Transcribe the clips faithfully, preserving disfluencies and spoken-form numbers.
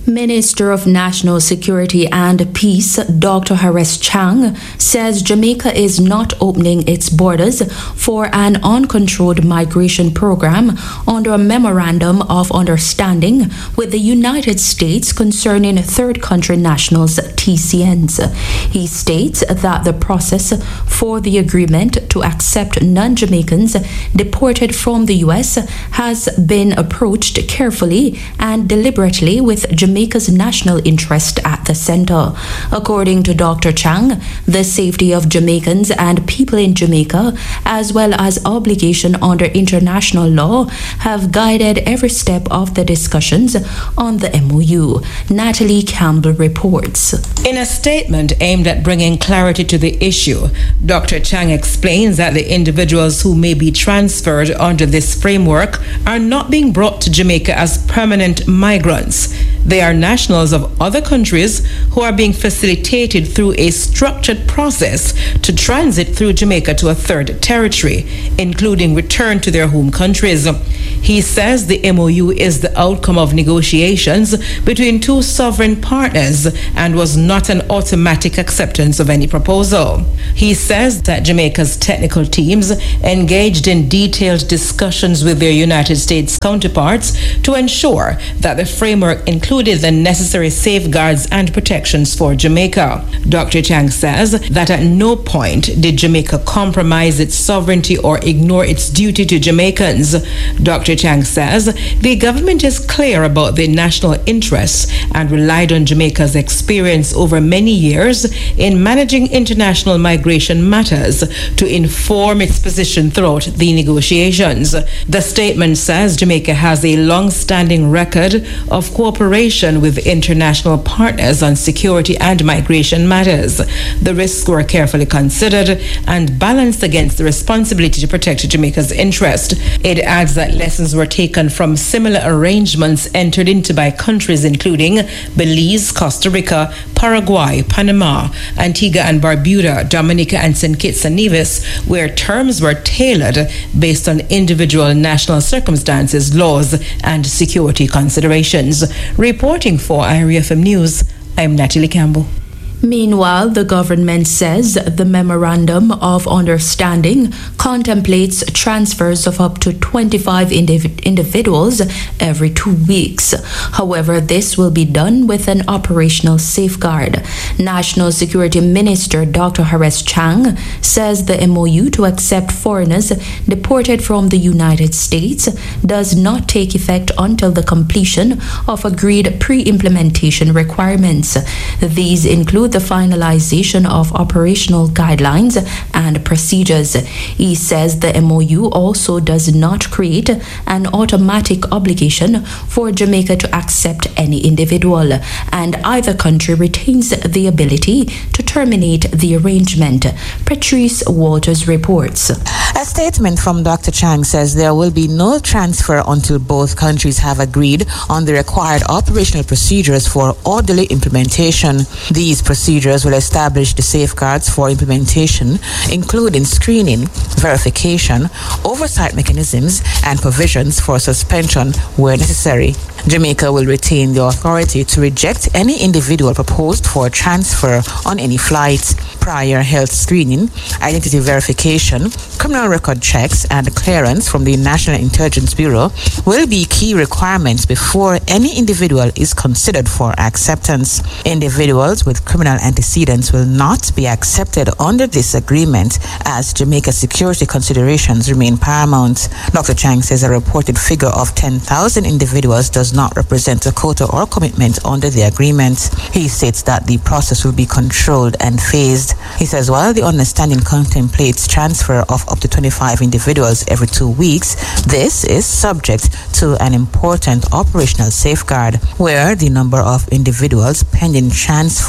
Minister of National Security and Peace, Doctor Horace Chang, says Jamaica is not opening its borders for an uncontrolled migration program under a memorandum of understanding with the United States concerning third country nationals, T C Ns. He states that the process for the agreement to accept non-Jamaicans deported from the U S has been approached carefully and deliberately with Jamaica Jamaica's national interest at the center. According to Doctor Chang, the safety of Jamaicans and people in Jamaica, as well as obligation under international law, have guided every step of the discussions on the M O U. Natalie Campbell reports. In a statement aimed at bringing clarity to the issue, Doctor Chang explains that the individuals who may be transferred under this framework are not being brought to Jamaica as permanent migrants. They are nationals of other countries who are being facilitated through a structured process to transit through Jamaica to a third territory, including return to their home countries. He says the M O U is the outcome of negotiations between two sovereign partners and was not an automatic acceptance of any proposal. He says that Jamaica's technical teams engaged in detailed discussions with their United States counterparts to ensure that the framework included the necessary safeguards and protections for Jamaica. Doctor Chang says that at no point did Jamaica compromise its sovereignty or ignore its duty to Jamaicans. Doctor Chang says the government is clear about the national interests and relied on Jamaica's experience over many years in managing international migration matters to inform its position throughout the negotiations. The statement says Jamaica has a long-standing record of cooperation with international partners on security and migration matters. The risks were carefully considered and balanced against the responsibility to protect Jamaica's interest. It adds that lessons were taken from similar arrangements entered into by countries including Belize, Costa Rica, Paraguay, Panama, Antigua and Barbuda, Dominica and Saint Kitts and Nevis, where terms were tailored based on individual national circumstances, laws and security considerations. Reporting for I R E F M News, I'm Natalie Campbell. Meanwhile, the government says the Memorandum of Understanding contemplates transfers of up to twenty-five indiv- individuals every two weeks. However, this will be done with an operational safeguard. National Security Minister Doctor Horace Chang says the M O U to accept foreigners deported from the United States does not take effect until the completion of agreed pre-implementation requirements. These include the finalization of operational guidelines and procedures. He says the M O U also does not create an automatic obligation for Jamaica to accept any individual, and either country retains the ability to terminate the arrangement. Patrice Walters reports. A statement from Doctor Chang says there will be no transfer until both countries have agreed on the required operational procedures for orderly implementation. These procedures will establish the safeguards for implementation, including screening, verification, oversight mechanisms, and provisions for suspension where necessary. Jamaica will retain the authority to reject any individual proposed for transfer on any flight. Prior health screening, identity verification, criminal record checks, and clearance from the National Intelligence Bureau will be key requirements before any individual is considered for acceptance. Individuals with criminal antecedents will not be accepted under this agreement as Jamaica's security considerations remain paramount. Doctor Chang says a reported figure of ten thousand individuals does not represent a quota or commitment under the agreement. He states that the process will be controlled and phased. He says while the understanding contemplates transfer of up to twenty-five individuals every two weeks, this is subject to an important operational safeguard where the number of individuals pending transfer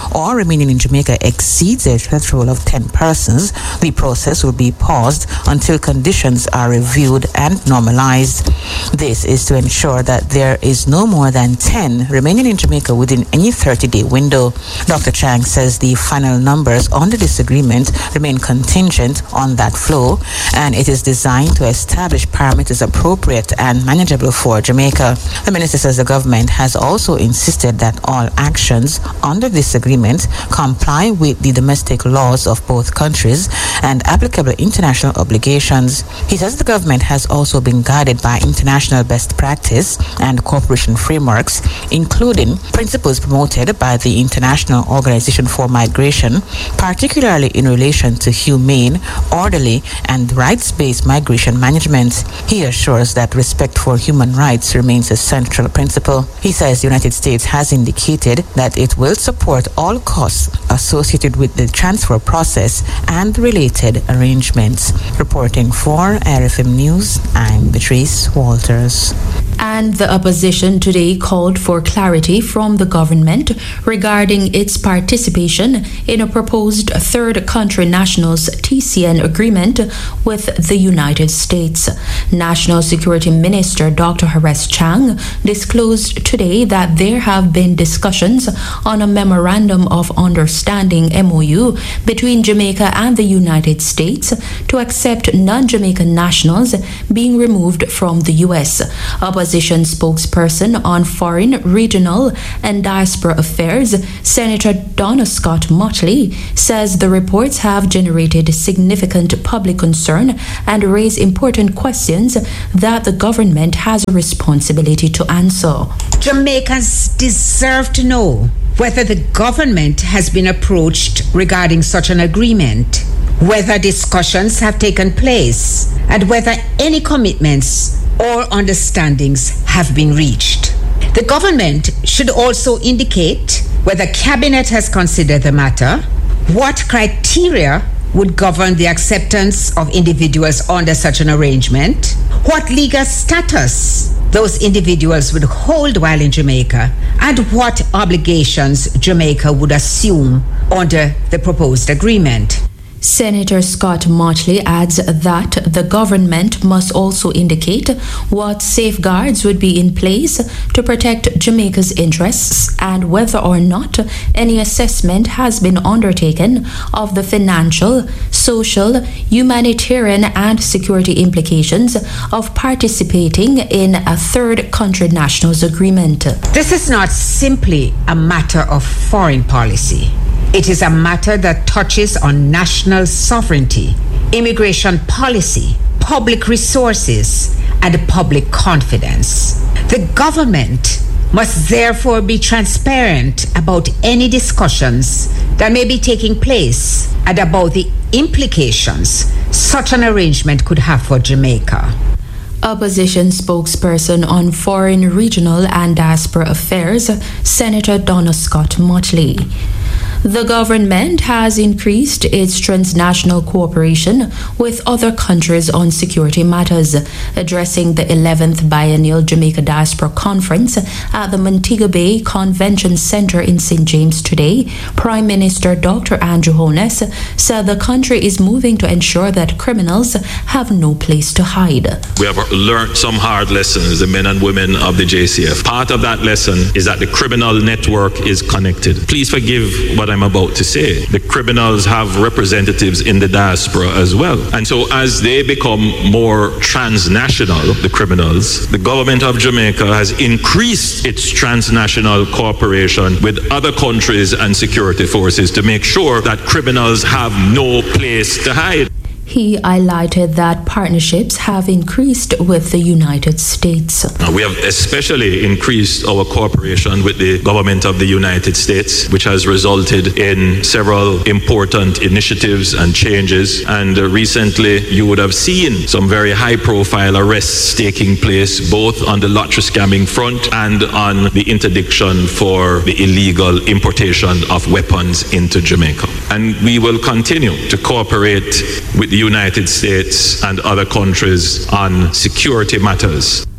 or remaining in Jamaica exceeds a threshold of ten persons, the process will be paused until conditions are reviewed and normalized. This is to ensure that there is no more than ten remaining in Jamaica within any thirty-day window. Doctor Chang says the final numbers under this agreement remain contingent on that flow, and it is designed to establish parameters appropriate and manageable for Jamaica. The minister says the government has also insisted that all actions under this agreement comply with the domestic laws of both countries and applicable international obligations. He says the government has also been guided by international best practice and cooperation frameworks, including principles promoted by the International Organization for Migration, particularly in relation to humane, orderly, and rights-based migration management. He assures that respect for human rights remains a central principle. He says the United States has indicated that it will support all costs associated with the transfer process and related arrangements. Reporting for R F M News, I'm Beatrice Walters. And the opposition today called for clarity from the government regarding its participation in a proposed third country nationals T C N agreement with the United States. National Security Minister Doctor Horace Chang disclosed today that there have been discussions on a Memorandum of Understanding M O U between Jamaica and the United States to accept non-Jamaican nationals being removed from the U S. Opposition spokesperson on Foreign, Regional and Diaspora Affairs, Senator Donna Scott Motley, says the reports have generated significant public concern and raise important questions that the government has a responsibility to answer. Jamaicans deserve to know whether the government has been approached regarding such an agreement, whether discussions have taken place, and whether any commitments or understandings have been reached. The government should also indicate whether Cabinet has considered the matter, what criteria would govern the acceptance of individuals under such an arrangement, what legal status those individuals would hold while in Jamaica, and what obligations Jamaica would assume under the proposed agreement. Senator Scott Motley adds that the government must also indicate what safeguards would be in place to protect Jamaica's interests and whether or not any assessment has been undertaken of the financial, social, humanitarian and security implications of participating in a third country nationals agreement. This is not simply a matter of foreign policy. It is a matter that touches on national sovereignty, immigration policy, public resources, and public confidence. The government must therefore be transparent about any discussions that may be taking place and about the implications such an arrangement could have for Jamaica. Opposition spokesperson on Foreign, Regional and Diaspora Affairs, Senator Donna Scott Motley. The government has increased its transnational cooperation with other countries on security matters. Addressing the eleventh Biennial Jamaica Diaspora Conference at the Montego Bay Convention Center in Saint James today, Prime Minister Doctor Andrew Holness said the country is moving to ensure that criminals have no place to hide. We have learned some hard lessons, the men and women of the J C F. Part of that lesson is that the criminal network is connected. Please forgive what I'm about to say. The criminals have representatives in the diaspora as well. And so as they become more transnational, the criminals, the government of Jamaica has increased its transnational cooperation with other countries and security forces to make sure that criminals have no place to hide. He highlighted that partnerships have increased with the United States. We have especially increased our cooperation with the government of the United States, which has resulted in several important initiatives and changes. And uh, recently, you would have seen some very high-profile arrests taking place, both on the lottery scamming front and on the interdiction for the illegal importation of weapons into Jamaica. And we will continue to cooperate with the United States and other countries on security matters.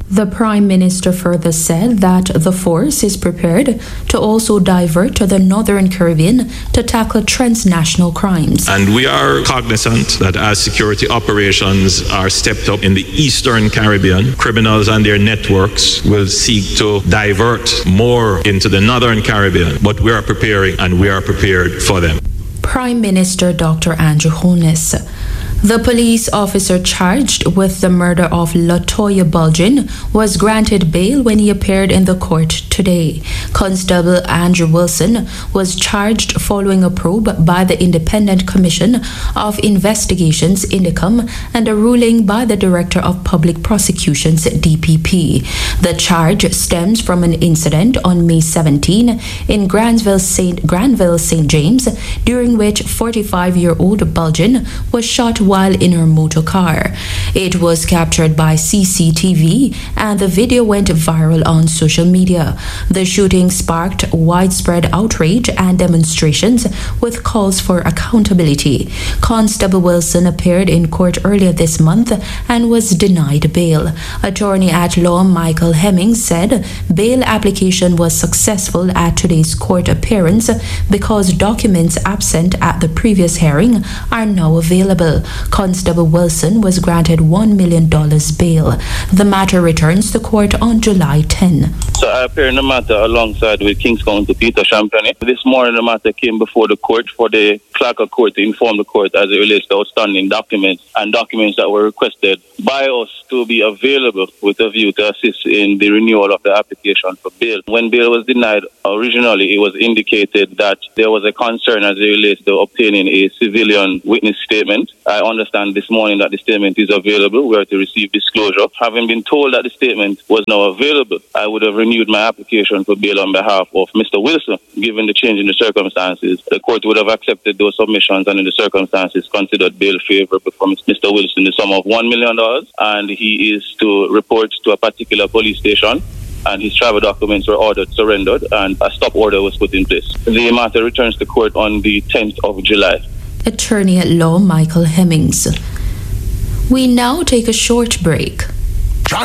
The Prime Minister further said that the force is prepared to also divert to the Northern Caribbean to tackle transnational crimes. And we are cognizant that as security operations are stepped up in the Eastern Caribbean, criminals and their networks will seek to divert more into the Northern Caribbean. But we are preparing and we are prepared for them. Prime Minister Doctor Andrew Holness. The police officer charged with the murder of Latoya Bulgin was granted bail when he appeared in the court today. Constable Andrew Wilson was charged following a probe by the Independent Commission of Investigations (INDICOM) and a ruling by the Director of Public Prosecutions (D P P). The charge stems from an incident on May seventeenth in Granville, Saint Granville, Saint James, during which forty-five-year-old Bulgin was shot while in her motor car. It was captured by C C T V and the video went viral on social media. The shooting sparked widespread outrage and demonstrations with calls for accountability. Constable Wilson appeared in court earlier this month and was denied bail. Attorney at law Michael Hemmings said bail application was successful at today's court appearance because documents absent at the previous hearing are now available. Constable Wilson was granted one million dollars bail. The matter returns to court on July tenth. So I appear in the matter alongside with Kings County Peter Champagne. This morning the matter came before the court for the clerk of court to inform the court as it relates to outstanding documents and documents that were requested by us to be available with a view to assist in the renewal of the application for bail. When bail was denied originally, it was indicated that there was a concern as it relates to obtaining a civilian witness statement. I understand this morning that the statement is available. We are to receive disclosure. Having been told that the statement was now available, I would have renewed my application for bail on behalf of Mister Wilson. Given the change in the circumstances, the court would have accepted those submissions and in the circumstances considered bail favorable for Mister Wilson the sum of one million dollars, and he is to report to a particular police station, and his travel documents were ordered surrendered and a stop order was put in place. The matter returns to court on the tenth of July. Attorney at law Michael Hemmings. We now take a short break.